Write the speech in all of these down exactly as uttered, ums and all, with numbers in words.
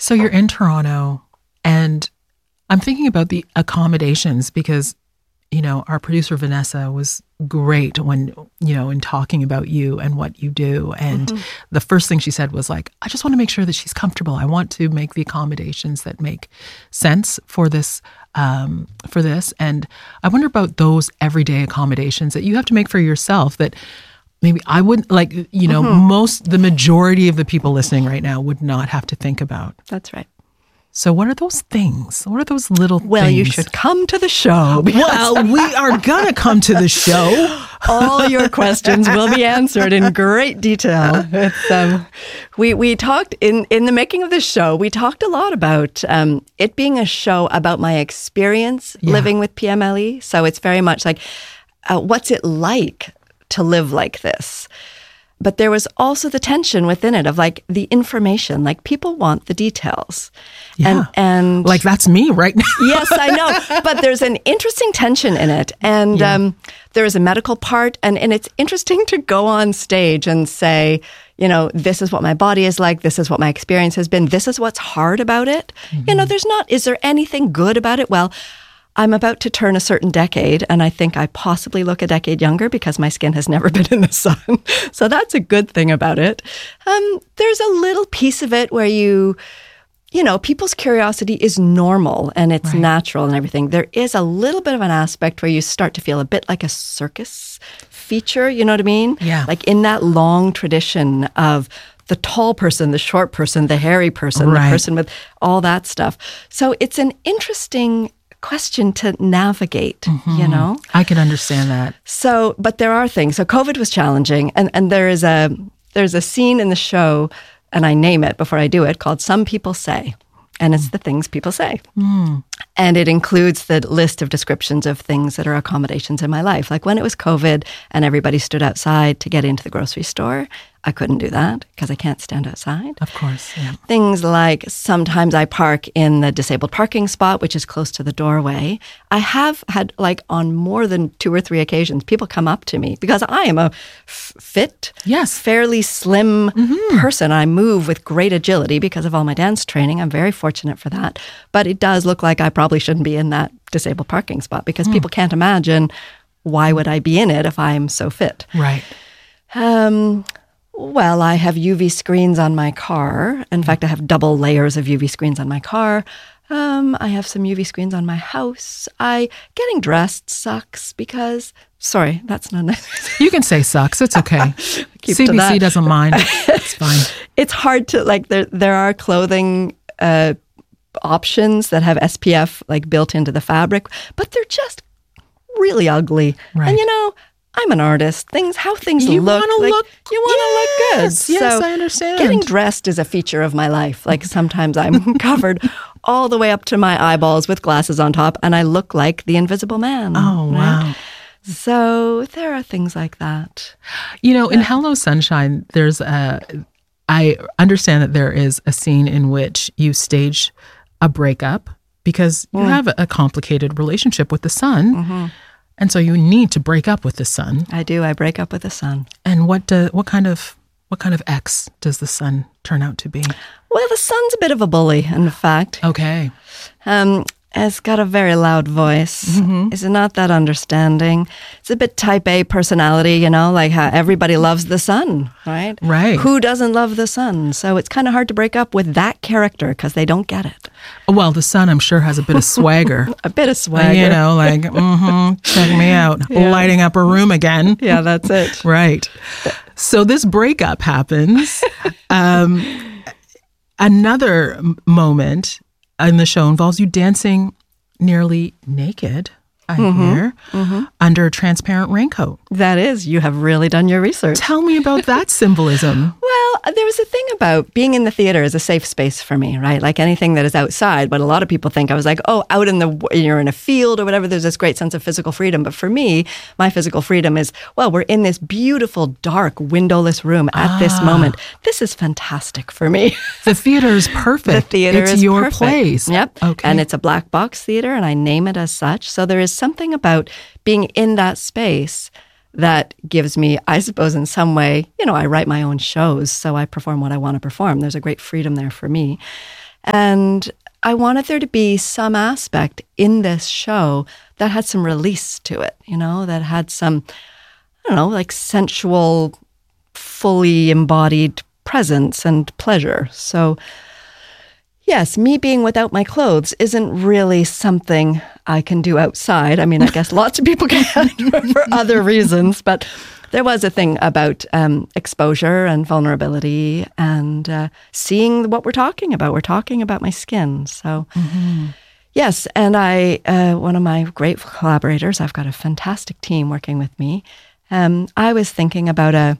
So you're in Toronto, and I'm thinking about the accommodations because, you know, our producer Vanessa was great when, you know, in talking about you and what you do. And mm-hmm. the first thing she said was like, I just want to make sure that she's comfortable. I want to make the accommodations that make sense for this, um, for this. And I wonder about those everyday accommodations that you have to make for yourself that maybe I wouldn't, like, you know, mm-hmm. most, the majority of the people listening right now would not have to think about. That's right. So what are those things? What are those little well, things? Well, you should come to the show. Well, we are going to come to the show. All your questions will be answered in great detail. It's, um, we we talked, in, in the making of this show, we talked a lot about um, it being a show about my experience yeah. living with P M L E. So it's very much like, uh, what's it like to live like this? But there was also the tension within it of like the information, like people want the details. Yeah. And, and like that's me right now. Yes, I know. But there's an interesting tension in it. And yeah. um, there is a medical part. And, and it's interesting to go on stage and say, you know, this is what my body is like. This is what my experience has been. This is what's hard about it. Mm-hmm. You know, there's not, is there anything good about it? Well, I'm about to turn a certain decade, and I think I possibly look a decade younger because my skin has never been in the sun. So that's a good thing about it. Um, there's a little piece of it where you, you know, people's curiosity is normal and it's right. natural and everything. There is a little bit of an aspect where you start to feel a bit like a circus feature, you know what I mean? Yeah. Like in that long tradition of the tall person, the short person, the hairy person, right. the person with all that stuff. So it's an interesting question to navigate, mm-hmm. you know? I can understand that. So, but there are things. So COVID was challenging, and, and there is a there's a scene in the show, and I name it before I do it, called Some People Say. And it's the things people say. Mm. And it includes the list of descriptions of things that are accommodations in my life. Like when it was COVID and everybody stood outside to get into the grocery store, I couldn't do that because I can't stand outside. Of course, yeah. Things like sometimes I park in the disabled parking spot, which is close to the doorway. I have had, like, on more than two or three occasions, people come up to me because I am a f- fit, yes, fairly slim mm-hmm. person. I move with great agility because of all my dance training. I'm very fortunate for that. But it does look like I probably shouldn't be in that disabled parking spot because mm. people can't imagine why would I be in it if I'm so fit. Right. Um... Well, I have U V screens on my car. In fact, I have double layers of U V screens on my car. Um, I have some U V screens on my house. I getting dressed sucks because, sorry, that's not nice. You can say sucks. It's okay. Keep C B C doesn't mind. It's fine. It's hard to, like, there there are clothing uh, options that have S P F, like, built into the fabric, but they're just really ugly. Right. And, you know, I'm an artist. Things, how things you look, wanna like, look, you want to yes, look good. Yes, so I understand. Getting dressed is a feature of my life. Like sometimes I'm covered all the way up to my eyeballs with glasses on top, and I look like the Invisible Man. Oh, right? wow. So there are things like that. You know, in Hello Sunshine, there's a, I understand that there is a scene in which you stage a breakup because you mm. have a complicated relationship with the son. Mm-hmm. And so you need to break up with the son. I do. I break up with the son. And what do, what kind of what kind of ex does the son turn out to be? Well, the son's a bit of a bully, in fact. Okay. Um, has got a very loud voice. Mm-hmm. Is not that understanding. It's a bit type A personality, you know, like how everybody loves the son, right? Right. Who doesn't love the son? So it's kind of hard to break up with that character because they don't get it. Well, the son, I'm sure, has a bit of swagger. a bit of swagger. Uh, you know, like, mm-hmm, check me out, yeah. lighting up a room again. Yeah, that's it. Right. So this breakup happens. Um, another moment in the show involves you dancing nearly naked, I mm-hmm. hear, mm-hmm. under a transparent raincoat. That is, you have really done your research. Tell me about that symbolism. Well, there was a thing about being in the theater is a safe space for me, right? Like anything that is outside, but a lot of people think I was like, oh, out in the, you're in a field or whatever, there's this great sense of physical freedom. But for me, my physical freedom is, well, we're in this beautiful, dark, windowless room at ah. this moment. This is fantastic for me. The theater is perfect. The theater it's is your perfect. place. Yep. Okay. And it's a black box theater, and I name it as such. So there is something about being in that space that gives me, I suppose, in some way, you know, I write my own shows, so I perform what I want to perform. There's a great freedom there for me. And I wanted there to be some aspect in this show that had some release to it, you know, that had some, I don't know, like sensual, fully embodied presence and pleasure. So, yes, me being without my clothes isn't really something I can do outside. I mean, I guess lots of people can for other reasons, but there was a thing about um, exposure and vulnerability and uh, seeing what we're talking about. We're talking about my skin. So, mm-hmm. yes, and I, uh, one of my great collaborators, I've got a fantastic team working with me. Um, I was thinking about a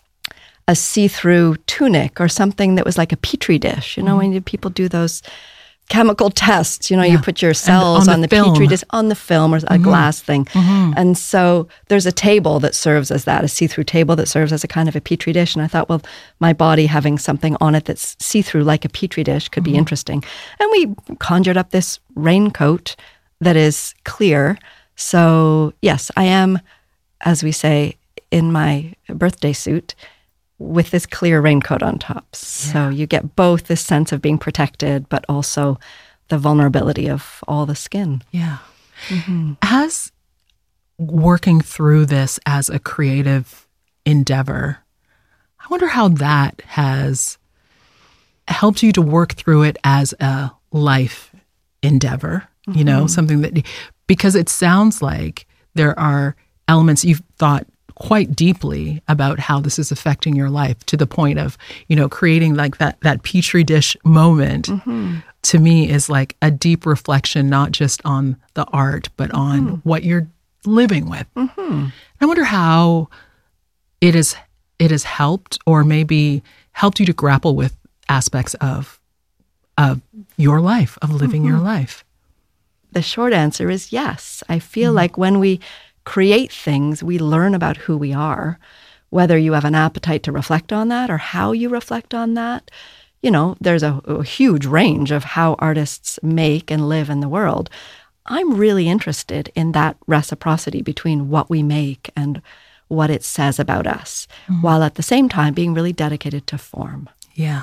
a see-through tunic or something that was like a petri dish. You know, mm-hmm. when people do those chemical tests, you know, yeah. you put your cells on, on the, the petri dish, on the film or a mm-hmm. glass thing. Mm-hmm. And so there's a table that serves as that, a see-through table that serves as a kind of a petri dish. And I thought, well, my body having something on it that's see-through like a petri dish could mm-hmm. be interesting. And we conjured up this raincoat that is clear. So yes, I am, as we say, in my birthday suit, with this clear raincoat on top. Yeah. So you get both this sense of being protected, but also the vulnerability of all the skin. Yeah. Mm-hmm. As working through this as a creative endeavor, I wonder how that has helped you to work through it as a life endeavor, mm-hmm. you know, something that, because it sounds like there are elements you've thought quite deeply about how this is affecting your life, to the point of, you know, creating like that that petri dish moment, mm-hmm. to me is like a deep reflection, not just on the art, but on mm-hmm. what you're living with. Mm-hmm. I wonder how it is it has helped, or maybe helped you to grapple with aspects of of your life, of living mm-hmm. your life. The short answer is yes. I feel mm-hmm. like when we create things, we learn about who we are, whether you have an appetite to reflect on that or how you reflect on that. You know, there's a, a huge range of how artists make and live in the world. I'm really interested in that reciprocity between what we make and what it says about us, mm-hmm. while at the same time being really dedicated to form. Yeah.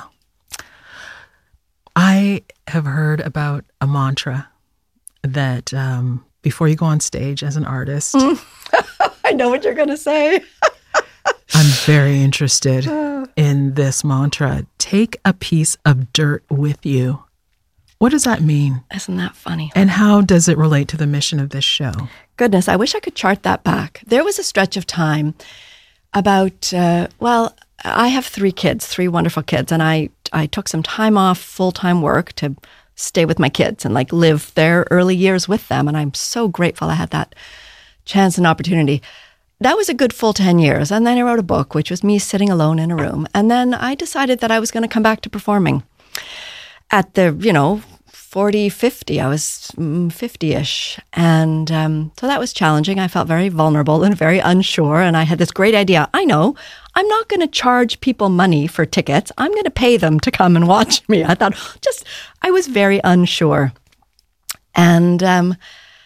I have heard about a mantra that um, before you go on stage as an artist. I know what you're going to say. I'm very interested in this mantra. Take a piece of dirt with you. What does that mean? Isn't that funny? And how does it relate to the mission of this show? Goodness, I wish I could chart that back. There was a stretch of time about, uh, well, I have three kids, three wonderful kids, and I, I took some time off full-time work to stay with my kids and like live their early years with them. And I'm so grateful I had that chance and opportunity. That was a good full ten years. And then I wrote a book, which was me sitting alone in a room. And then I decided that I was going to come back to performing. At the, you know, forty, fifty, I was fifty-ish. And um, so that was challenging. I felt very vulnerable and very unsure. And I had this great idea. I know, I'm not going to charge people money for tickets. I'm going to pay them to come and watch me. I thought, just, I was very unsure. And um,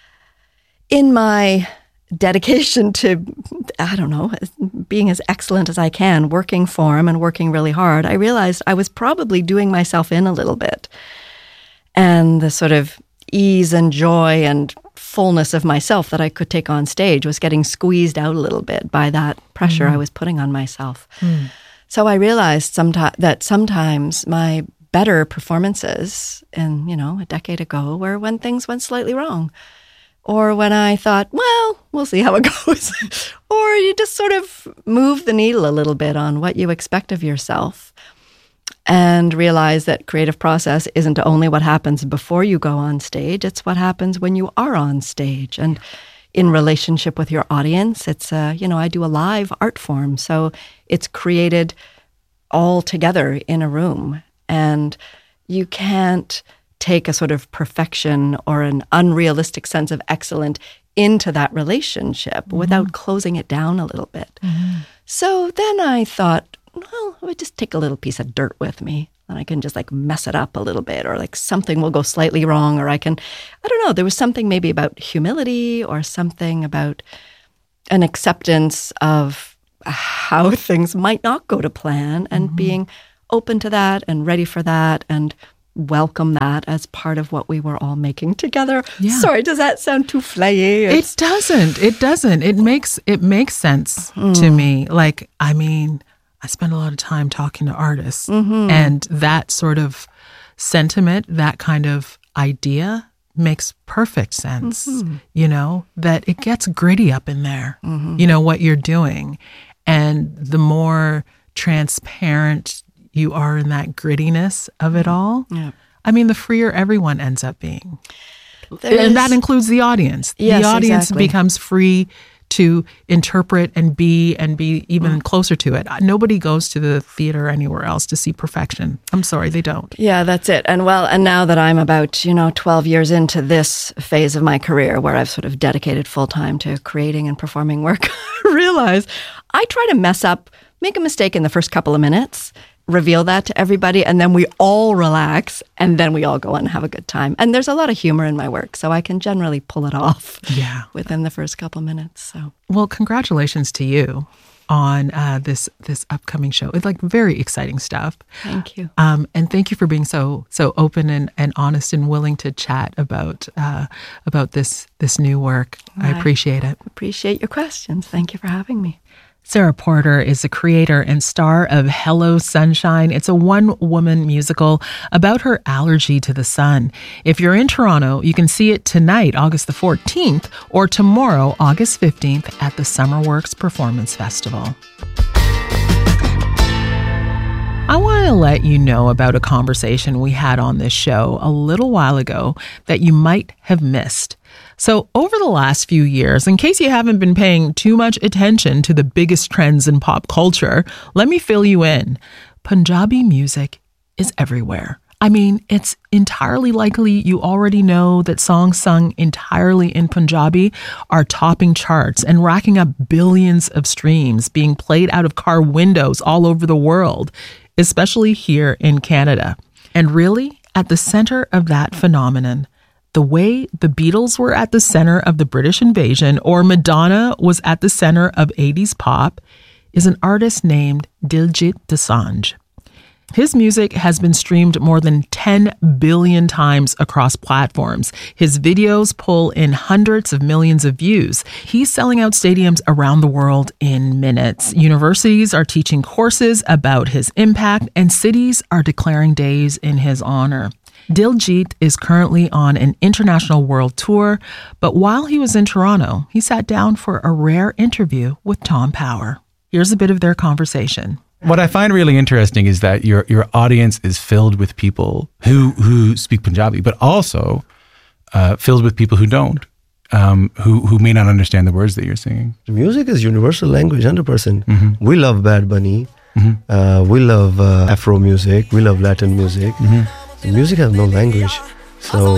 in my dedication to, I don't know, being as excellent as I can, working for him and working really hard, I realized I was probably doing myself in a little bit. And the sort of ease and joy and fullness of myself that I could take on stage was getting squeezed out a little bit by that pressure mm. I was putting on myself. Mm. So I realized someti- that sometimes my better performances, and you know, a decade ago, were when things went slightly wrong. Or when I thought, well, we'll see how it goes. Or you just sort of move the needle a little bit on what you expect of yourself and realize that creative process isn't only what happens before you go on stage, it's what happens when you are on stage. And in relationship with your audience, it's, uh, you know, I do a live art form. So it's created all together in a room. And you can't take a sort of perfection or an unrealistic sense of excellence into that relationship mm-hmm. without closing it down a little bit. Mm-hmm. So then I thought, well, I would just take a little piece of dirt with me and I can just like mess it up a little bit, or like something will go slightly wrong, or I can, I don't know, there was something maybe about humility or something about an acceptance of how things might not go to plan and mm-hmm. being open to that and ready for that and welcome that as part of what we were all making together. Yeah. Sorry, does that sound too flayy? It's, it doesn't. It doesn't. It makes it makes sense mm. to me. Like, I mean, I spend a lot of time talking to artists, mm-hmm. and that sort of sentiment, that kind of idea makes perfect sense, mm-hmm. you know, that it gets gritty up in there, mm-hmm. you know, what you're doing. And the more transparent you are in that grittiness of it all, yeah. I mean, the freer everyone ends up being. There and is, that includes the audience. Yes, the audience exactly. becomes free to interpret and be and be even mm. closer to it. Nobody goes to the theater or anywhere else to see perfection. I'm sorry, they don't. Yeah, that's it. And well, and now that I'm about, you know, twelve years into this phase of my career where I've sort of dedicated full time to creating and performing work, I realize I try to mess up, make a mistake in the first couple of minutes, reveal that to everybody, and then we all relax, and then we all go and have a good time. And there's a lot of humor in my work, so I can generally pull it off yeah. within the first couple minutes. So, well, congratulations to you on uh, this this upcoming show. It's like very exciting stuff. Thank you. Um, and thank you for being so so open and, and honest and willing to chat about uh, about this this new work. I, I appreciate it. Appreciate your questions. Thank you for having me. Sarah Porter is the creator and star of Hello Sunshine. It's a one-woman musical about her allergy to the sun. If you're in Toronto, you can see it tonight, August the fourteenth, or tomorrow, August fifteenth, at the SummerWorks Performance Festival. I want to let you know about a conversation we had on this show a little while ago that you might have missed. So over the last few years, in case you haven't been paying too much attention to the biggest trends in pop culture, let me fill you in. Punjabi music is everywhere. I mean, it's entirely likely you already know that songs sung entirely in Punjabi are topping charts and racking up billions of streams, being played out of car windows all over the world, especially here in Canada. And really, at the center of that phenomenon, the way the Beatles were at the center of the British invasion, or Madonna was at the center of eighties pop, is an artist named Diljit Dosanjh. His music has been streamed more than ten billion times across platforms. His videos pull in hundreds of millions of views. He's selling out stadiums around the world in minutes. Universities are teaching courses about his impact, and cities are declaring days in his honor. Diljit is currently on an international world tour, but while he was in Toronto, he sat down for a rare interview with Tom Power. Here's a bit of their conversation. What I find really interesting is that your your audience is filled with people who who speak Punjabi, but also uh, filled with people who don't, um, who who may not understand the words that you're singing. Music is universal language, one hundred percent. Mm-hmm. We love Bad Bunny. Mm-hmm. Uh, we love uh, Afro music. We love Latin music. Mm-hmm. The music has no language. So